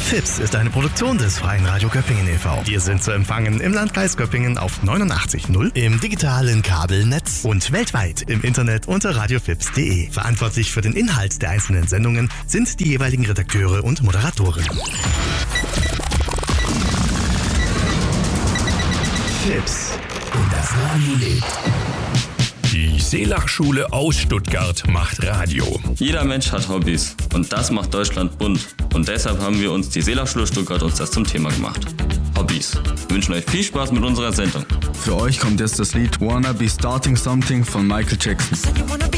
FIPS ist eine Produktion des Freien Radio Göppingen e.V. Wir sind zu empfangen im Landkreis Göppingen auf 89.0, im digitalen Kabelnetz und weltweit im Internet unter radiofips.de. Verantwortlich für den Inhalt der einzelnen Sendungen sind die jeweiligen Redakteure und Moderatoren. FIPS und das Radio lebt. Die Seelachschule aus Stuttgart macht Radio. Jeder Mensch hat Hobbys und das macht Deutschland bunt. Und deshalb haben wir uns die Seelachschule Stuttgart uns das zum Thema gemacht. Hobbys. Wir wünschen euch viel Spaß mit unserer Sendung. Für euch kommt jetzt das Lied Wanna Be Starting Something von Michael Jackson.